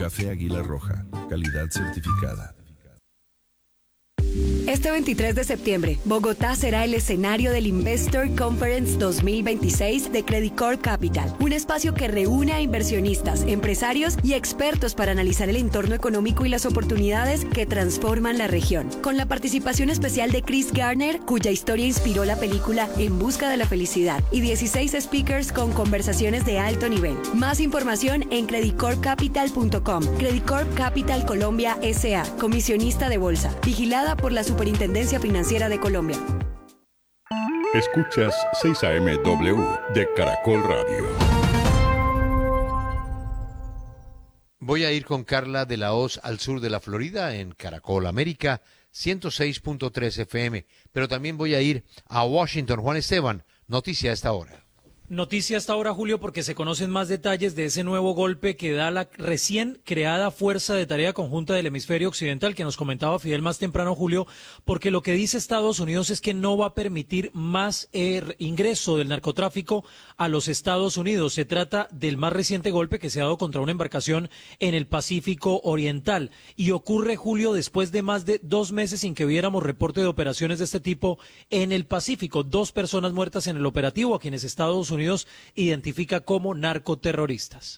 Café Águila Roja, calidad certificada. Este 23 de septiembre, Bogotá será el escenario del Investor Conference 2026 de Credit Corp Capital, un espacio que reúne a inversionistas, empresarios y expertos para analizar el entorno económico y las oportunidades que transforman la región. Con la participación especial de Chris Garner, cuya historia inspiró la película En busca de la felicidad, y 16 speakers con conversaciones de alto nivel. Más información en creditcorpcapital.com. Credit Corp Capital Colombia S.A., comisionista de bolsa, vigilada por la Superintendencia Financiera de Colombia. Escuchas 6am de Caracol Radio. Voy a ir con Carla de la Hoz al sur de la Florida en Caracol América 106.3 FM, pero también voy a ir a Washington. Juan Esteban, noticia a esta hora. Noticia hasta ahora, Julio, porque se conocen más detalles de ese nuevo golpe que da la recién creada Fuerza de Tarea Conjunta del Hemisferio Occidental, que nos comentaba Fidel más temprano, Julio, porque lo que dice Estados Unidos es que no va a permitir más ingreso del narcotráfico a los Estados Unidos. Se trata del más reciente golpe que se ha dado contra una embarcación en el Pacífico Oriental. Y ocurre, Julio, después de más de 2 meses sin que viéramos reporte de operaciones de este tipo en el Pacífico. 2 personas muertas en el operativo, a quienes Estados Unidos identifica como narcoterroristas.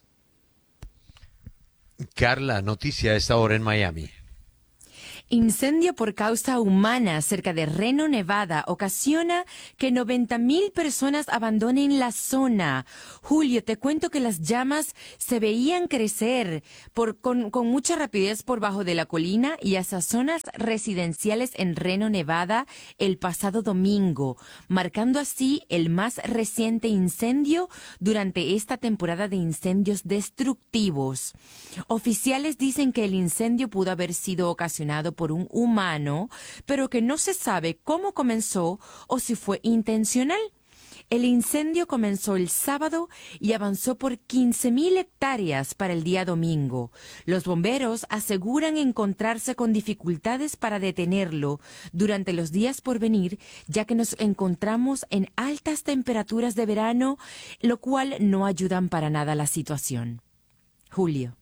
Carla, noticia a esta hora en Miami. Incendio por causa humana cerca de Reno, Nevada, ocasiona que 90,000 personas abandonen la zona. Julio, te cuento que las llamas se veían crecer con mucha rapidez por bajo de la colina y hasta zonas residenciales en Reno, Nevada, el pasado domingo, marcando así el más reciente incendio durante esta temporada de incendios destructivos. Oficiales dicen que el incendio pudo haber sido ocasionado por un humano, pero que no se sabe cómo comenzó o si fue intencional. El incendio comenzó el sábado y avanzó por 15,000 hectáreas para el día domingo. Los bomberos aseguran encontrarse con dificultades para detenerlo durante los días por venir, ya que nos encontramos en altas temperaturas de verano, lo cual no ayudan para nada a la situación. Julio.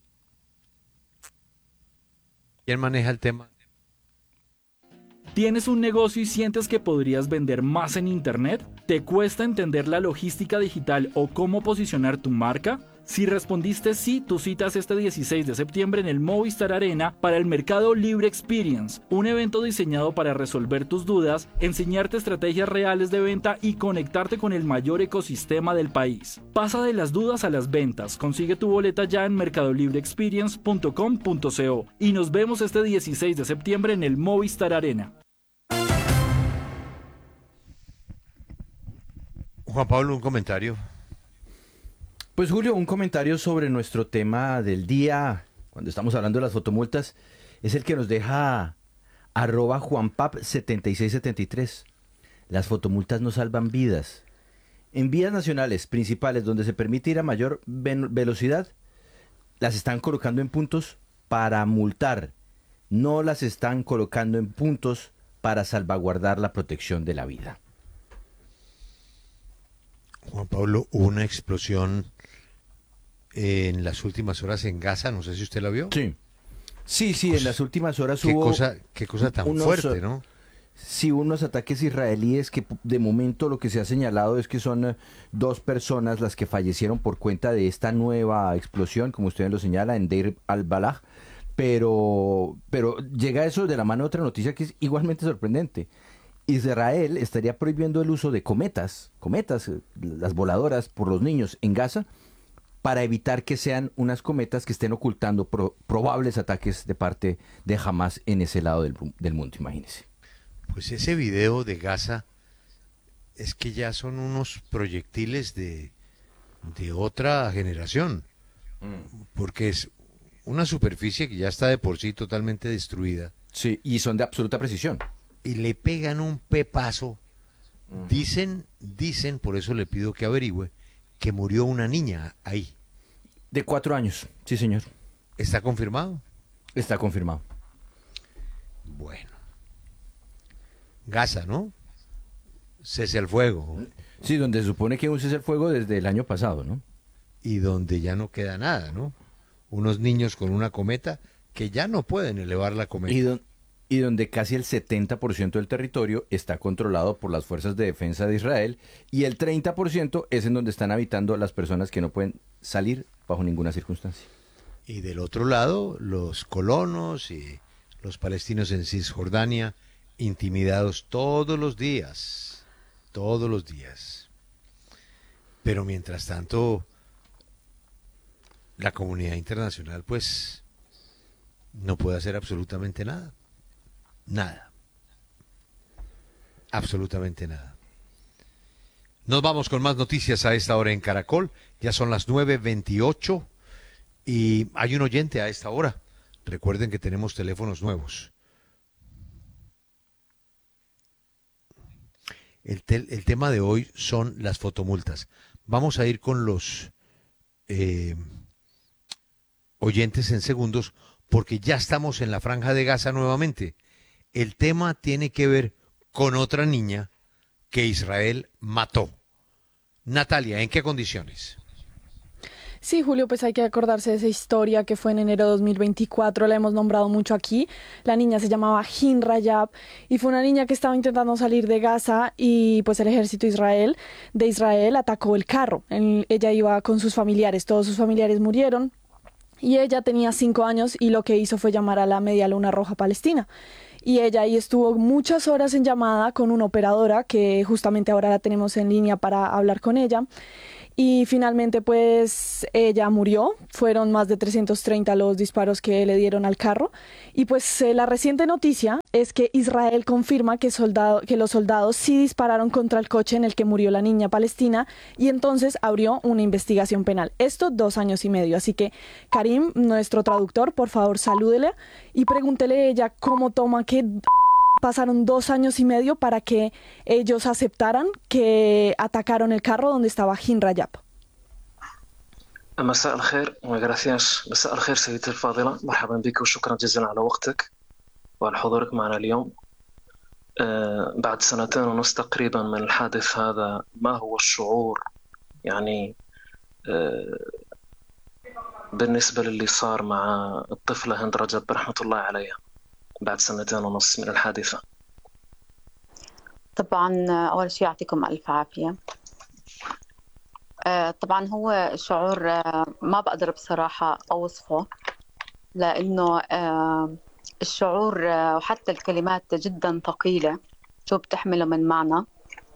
¿Quién maneja el tema? ¿Tienes un negocio y sientes que podrías vender más en Internet? ¿Te cuesta entender la logística digital o cómo posicionar tu marca? Si respondiste sí, tu cita es este 16 de septiembre en el Movistar Arena para el Mercado Libre Experience, un evento diseñado para resolver tus dudas, enseñarte estrategias reales de venta y conectarte con el mayor ecosistema del país. Pasa de las dudas a las ventas, consigue tu boleta ya en mercadolibreexperience.com.co y nos vemos este 16 de septiembre en el Movistar Arena. Juan Pablo, un comentario. Pues Julio, un comentario sobre nuestro tema del día, cuando estamos hablando de las fotomultas, es el que nos deja @juanpap7673. Las fotomultas no salvan vidas. En vías nacionales principales donde se permite ir a mayor velocidad, las están colocando en puntos para multar. No las están colocando en puntos para salvaguardar la protección de la vida. Juan Pablo, hubo una explosión en las últimas horas en Gaza, no sé si usted la vio. Sí, en las últimas horas hubo... Qué cosa tan fuerte, ¿no? Sí, unos ataques israelíes que de momento lo que se ha señalado es que son 2 personas las que fallecieron por cuenta de esta nueva explosión, como usted lo señala, en Deir al-Balah, pero llega eso de la mano de otra noticia que es igualmente sorprendente. Israel estaría prohibiendo el uso de cometas, las voladoras por los niños en Gaza, para evitar que sean unas cometas que estén ocultando probables ataques de parte de Hamas en ese lado del mundo, imagínese. Pues ese video de Gaza es que ya son unos proyectiles de otra generación, porque es una superficie que ya está de por sí totalmente destruida. Sí, y son de absoluta precisión. Y le pegan un pepazo. Dicen, por eso le pido que averigüe, que murió una niña ahí. De 4 años, sí señor. ¿Está confirmado? Está confirmado. Bueno. Gaza, ¿no? Cese al fuego. Sí, donde se supone que un cese al fuego desde el año pasado, ¿no? Y donde ya no queda nada, ¿no? unos niños con una cometa que ya no pueden elevar la cometa. Y donde casi el 70% del territorio está controlado por las fuerzas de defensa de Israel y el 30% es en donde están habitando las personas que no pueden salir bajo ninguna circunstancia. Y del otro lado, los colonos y los palestinos en Cisjordania, intimidados todos los días. Pero mientras tanto, la comunidad internacional pues no puede hacer absolutamente nada. Nada. Absolutamente nada. Nos vamos con más noticias a esta hora en Caracol. Ya son las 9:28 y hay un oyente a esta hora. Recuerden que tenemos teléfonos nuevos. El tema de hoy son las fotomultas. Vamos a ir con los oyentes en segundos porque ya estamos en la Franja de Gaza nuevamente. El tema tiene que ver con otra niña que Israel mató. Natalia, ¿en qué condiciones? Sí, Julio, pues hay que acordarse de esa historia que fue en enero de 2024, la hemos nombrado mucho aquí. La niña se llamaba Hin Rajab y fue una niña que estaba intentando salir de Gaza y pues el ejército de Israel atacó el carro. Ella iba con sus familiares, todos sus familiares murieron y ella tenía 5 años y lo que hizo fue llamar a la Media Luna Roja Palestina. Y ella ahí estuvo muchas horas en llamada con una operadora que justamente ahora la tenemos en línea para hablar con ella. Y finalmente pues ella murió, fueron más de 330 los disparos que le dieron al carro. Y pues la reciente noticia es que Israel confirma que los soldados sí dispararon contra el coche en el que murió la niña palestina y entonces abrió una investigación penal. Esto 2 años y medio. Así que Karim, nuestro traductor, por favor salúdele y pregúntele a ella cómo toma que pasaron 2 años y medio para que ellos aceptaran que atacaron el carro donde estaba Hin Rajab. مساء الخير وgracias. مساء الخير سيدتي الفاضلة، مرحبا بك وشكرا جزيلا على وقتك وعلى حضورك معنا اليوم. بعد 2.5 تقريبا من الحادث هذا، ما هو الشعور يعني بالنسبة للي صار مع الطفلة هند رجب رحمة الله عليها بعد 2.5 من الحادثة؟ طبعا أول شيء يعطيكم ألف عافية. طبعا هو شعور ما بقدر بصراحة أوصفه، لأنه الشعور وحتى الكلمات جدا ثقيلة شو بتحمله من معنى.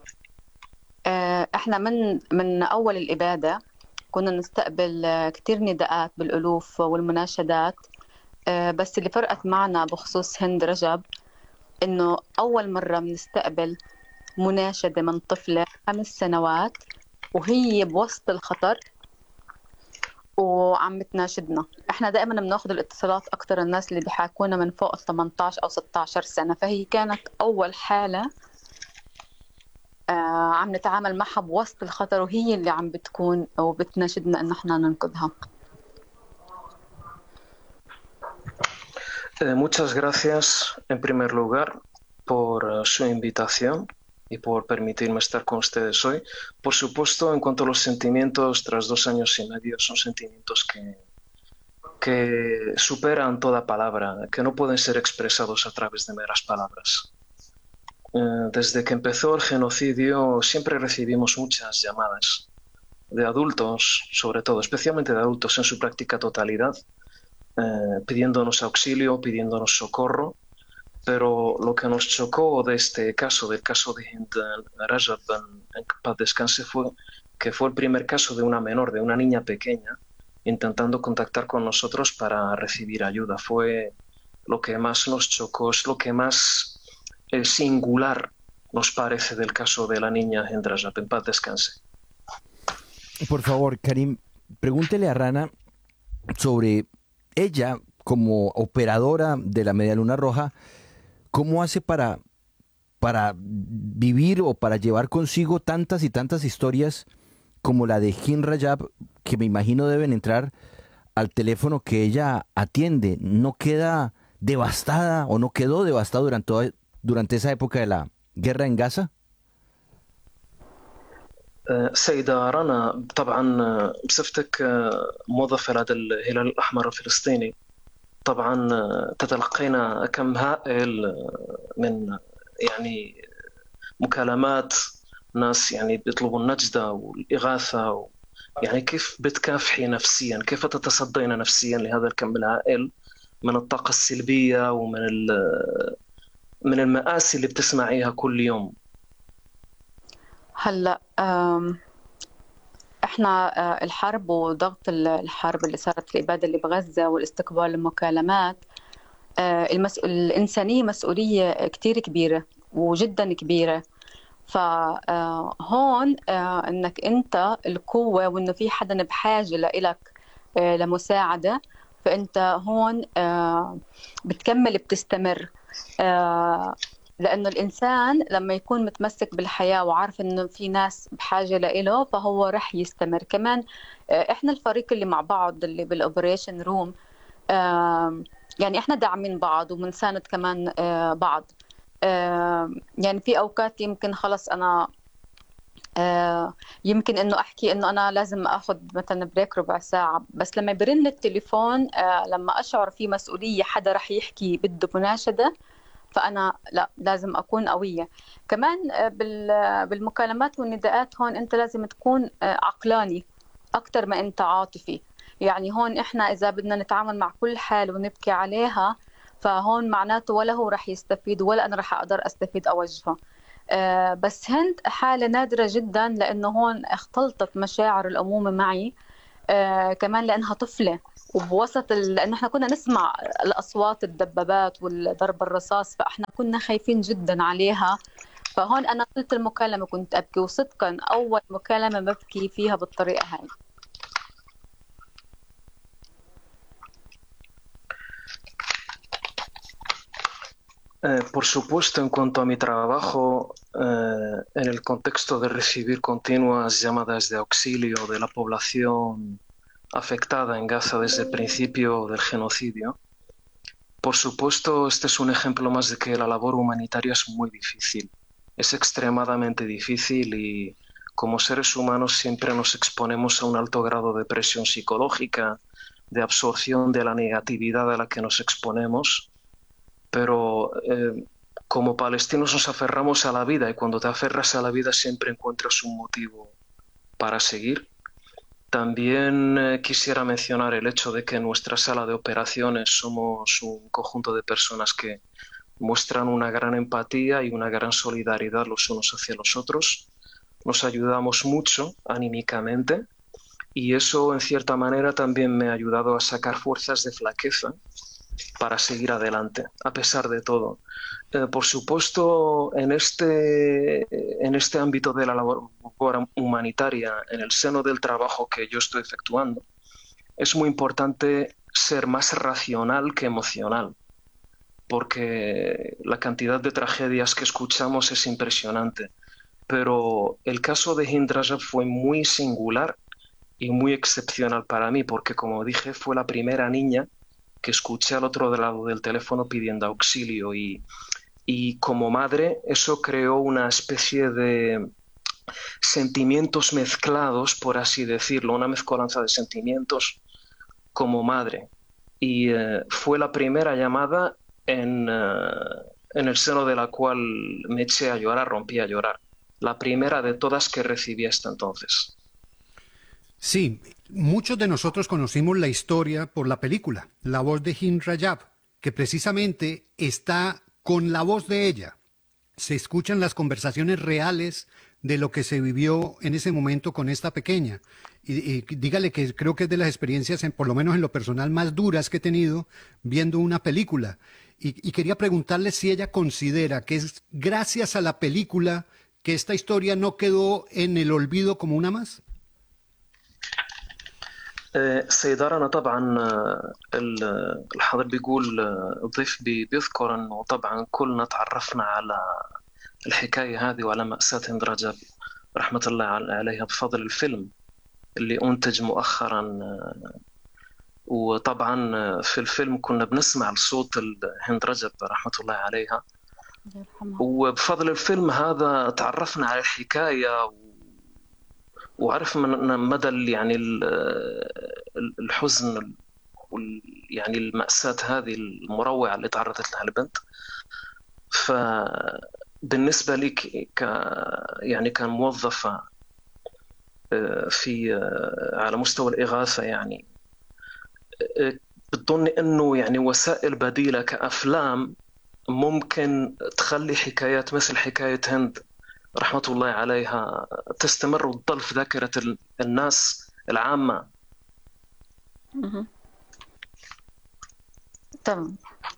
احنا من أول الإبادة كنا نستقبل كتير نداءات بالألوف والمناشدات، بس اللي فرقت معنا بخصوص هند رجب إنه أول مرة بنستقبل مناشدة من طفلة 5 سنوات وهي بوسط الخطر وعم بتناشدنا. احنا دائما بناخذ الاتصالات اكثر الناس اللي بيحاكونا من فوق ال 18 او 16 سنة، فهي كانت اول حالة عم نتعامل معها بوسط الخطر وهي اللي عم بتكون وبتناشدنا ان احنا ننقذها. Muchas gracias en primer lugar por su invitación y por permitirme estar con ustedes hoy. Por supuesto, en cuanto a los sentimientos, tras 2 años y medio, son sentimientos que superan toda palabra, que no pueden ser expresados a través de meras palabras. Desde que empezó el genocidio siempre recibimos muchas llamadas de adultos, sobre todo, especialmente de adultos en su práctica totalidad, pidiéndonos auxilio, pidiéndonos socorro. Pero lo que nos chocó de este caso, del caso de Hind Rajab, en paz descanse, fue que fue el primer caso de una menor, de una niña pequeña, intentando contactar con nosotros para recibir ayuda. Fue lo que más nos chocó, es lo que más singular nos parece del caso de la niña Hind Rajab, en paz descanse. Por favor, Karim, pregúntele a Rana sobre ella como operadora de la Media Luna Roja. ¿Cómo hace para vivir o para llevar consigo tantas y tantas historias como la de Hin Rajab, que me imagino deben entrar al teléfono que ella atiende? ¿No queda devastada o no quedó devastada durante esa época de la guerra en Gaza? سيدة رنا، طبعا بصفتك موظفة لدى الهلال الأحمر الفلسطيني، طبعا تتلقينا كم هائل من يعني مكالمات ناس يعني بيطلبوا النجدة والإغاثة يعني كيف بتكافحي نفسيا، كيف تتصدين نفسيا لهذا الكم الهائل من الطاقة السلبية ومن من المآسي اللي بتسمعيها كل يوم؟ هلا احنا الحرب وضغط الحرب اللي صارت في الإبادة اللي بغزة والاستقبال المكالمات، الإنسانية مسؤولية كتير كبيرة وجدا كبيرة. فهون انك انت القوة وانه في حدا بحاجة لإلك لمساعدة، فانت هون بتكمل بتستمر، لأنه الإنسان لما يكون متمسك بالحياة وعارف إنه في ناس بحاجة لإله فهو رح يستمر. كمان إحنا الفريق اللي مع بعض اللي بالأوبريشن روم، يعني إحنا داعمين بعض ومنساند كمان بعض. يعني في أوقات يمكن خلص أنا يمكن إنه أحكي إنه أنا لازم أخذ مثلا بريك ربع ساعة، بس لما برن التليفون لما أشعر في مسؤولية حدا رح يحكي بده مناشدة، فأنا لا لازم أكون قوية. كمان بالمكالمات والنداءات هون أنت لازم تكون عقلاني أكتر ما أنت عاطفي. يعني هون إحنا إذا بدنا نتعامل مع كل حال ونبكي عليها، فهون معناته ولا هو رح يستفيد ولا أنا رح أقدر أستفيد أوجهه. بس هند حالة نادرة جدا، لأنه هون اختلطت مشاعر الأمومة معي، كمان لأنها طفلة وبوسط لأنه احنا كنا نسمع الأصوات الدبابات والضرب الرصاص، فاحنا كنا خايفين جدا عليها. فهون أنا قلت المكالمة كنت أبكي، وصدقا أول مكالمة ببكي فيها بالطريقة هاي. Por supuesto, en cuanto a mi trabajo, en el contexto de recibir continuas llamadas de auxilio de la población afectada en Gaza desde el principio del genocidio, por supuesto, este es un ejemplo más de que la labor humanitaria es muy difícil, es extremadamente difícil y como seres humanos siempre nos exponemos a un alto grado de presión psicológica, de absorción de la negatividad a la que nos exponemos. Pero como palestinos nos aferramos a la vida y cuando te aferras a la vida siempre encuentras un motivo para seguir. También quisiera mencionar el hecho de que en nuestra sala de operaciones somos un conjunto de personas que muestran una gran empatía y una gran solidaridad los unos hacia los otros. Nos ayudamos mucho anímicamente y eso en cierta manera también me ha ayudado a sacar fuerzas de flaqueza para seguir adelante, a pesar de todo. Por supuesto, en este ámbito de la labor humanitaria, en el seno del trabajo que yo estoy efectuando, es muy importante ser más racional que emocional, porque la cantidad de tragedias que escuchamos es impresionante. Pero el caso de Hind Rajab fue muy singular y muy excepcional para mí, porque como dije, fue la primera niña que escuché al otro lado del teléfono pidiendo auxilio y como madre eso creó una especie de sentimientos mezclados, por así decirlo, una mezcolanza de sentimientos como madre. Y fue la primera llamada en el seno de la cual me eché a llorar, rompí a llorar. La primera de todas que recibí hasta entonces. Sí, muchos de nosotros conocimos la historia por la película, La voz de Hind Rajab, que precisamente está con la voz de ella. Se escuchan las conversaciones reales de lo que se vivió en ese momento con esta pequeña. Y dígale que creo que es de las experiencias, por lo menos en lo personal, más duras que he tenido viendo una película. Y quería preguntarle si ella considera que es gracias a la película que esta historia no quedó en el olvido como una más. سيدة رنا، طبعا الحاضر بيقول الضيف بيذكر أنه طبعا كلنا تعرفنا على الحكاية هذه وعلى مأساة هند رجب رحمة الله عليها بفضل الفيلم اللي أنتج مؤخرا. وطبعا في الفيلم كنا بنسمع الصوت هند رجب رحمة الله عليها، وبفضل الفيلم هذا تعرفنا على الحكاية وعرف من مدى يعني الحزن يعني المأساة هذه المروعة اللي تعرضت لها البنت. فبالنسبة لي يعني كموظفة في على مستوى الإغاثة، يعني بتظني أنه يعني وسائل بديلة كأفلام ممكن تخلي حكايات مثل حكاية هند رحمة الله عليها تستمر وتظل في ذاكرة الناس العامة. تمام.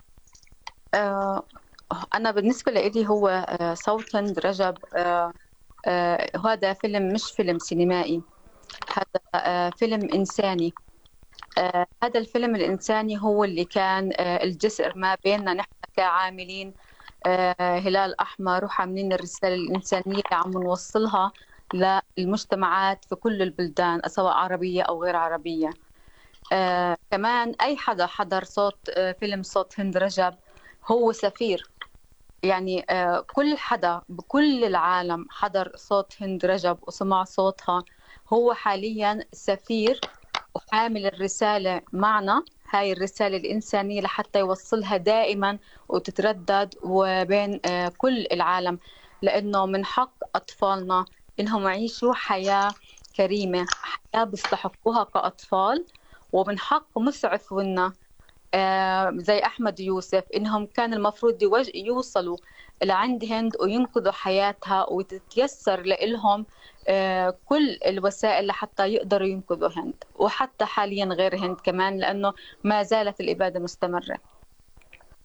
أنا بالنسبة لي هو صوت هند رجب هذا فيلم، مش فيلم سينمائي، هذا فيلم إنساني. هذا الفيلم الإنساني هو اللي كان الجسر ما بيننا نحن كعاملين هلال أحمر، وحاملين الرسالة الإنسانية اللي عم نوصلها للمجتمعات في كل البلدان سواء عربية أو غير عربية. كمان أي حدا حضر فيلم صوت هند رجب هو سفير. يعني كل حدا بكل العالم حضر صوت هند رجب وسمع صوتها هو حاليا سفير وحامل الرسالة معنا، هاي الرسالة الإنسانية لحتى يوصلها دائما وتتردد وبين كل العالم، لأنه من حق أطفالنا إنهم يعيشوا حياة كريمة، حياة بيستحقوها كأطفال، ومن حق مسعفونا زي أحمد يوسف إنهم كان المفروض يوصلوا لعند هند وينقذوا حياتها وتتيسر لهم كل الوسائل لحتى يقدروا ينقذوا هند، وحتى حاليا غير هند كمان، لأنه ما زالت الإبادة مستمرة.